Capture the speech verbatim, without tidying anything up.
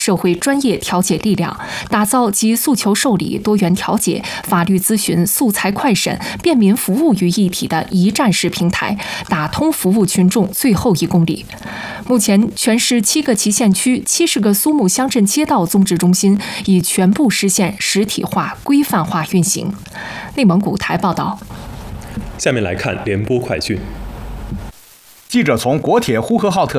社会专业调解力量，打造集诉求受理、多元调解、法律咨询、素材快审、便民服务于一体的一站式平台，打通服务群众最后一公里。目前，全市七个旗县区、七十个苏木乡镇街道综治中心已全部实现实体化、规范化运行。内蒙古台报道。 下面来看联播快讯。 记者从国铁呼和浩特